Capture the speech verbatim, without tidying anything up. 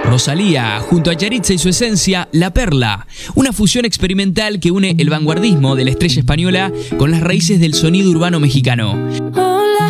Rosalía, junto a Yaritza y su esencia, La Perla, una fusión experimental que une el vanguardismo de la estrella española con las raíces del sonido urbano mexicano.